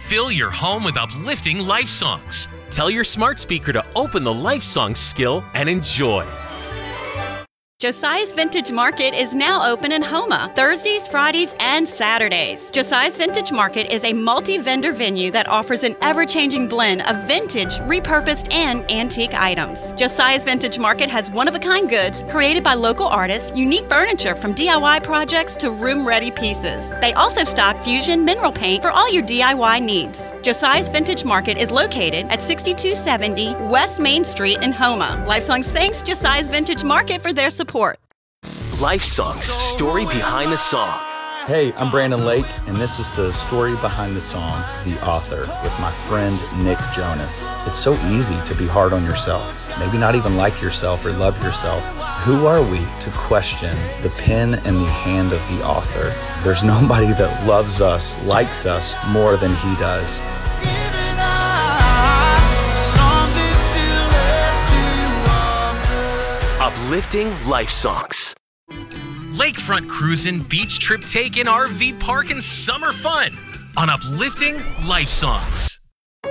Fill your home with uplifting life songs. Tell your smart speaker to open the Life Songs skill and enjoy. Josiah's Vintage Market is now open in Houma, Thursdays, Fridays, and Saturdays. Josiah's Vintage Market is a multi-vendor venue that offers an ever-changing blend of vintage, repurposed, and antique items. Josiah's Vintage Market has one-of-a-kind goods created by local artists, unique furniture from DIY projects to room-ready pieces. They also stock Fusion mineral paint for all your DIY needs. Josiah's Vintage Market is located at 6270 West Main Street in Houma. Lifesongs thanks Josiah's Vintage Market for their support. Life Songs, story behind the song. Hey, I'm Brandon Lake, and this is the story behind the song, The Author, with my friend Nick Jonas. It's so easy to be hard on yourself, maybe not even like yourself or love yourself. Who are we to question the pen and the hand of the author? There's nobody that loves us, likes us more than he does. Uplifting life songs. Lakefront cruising, beach trip taking, RV park, and summer fun on Uplifting Life Songs.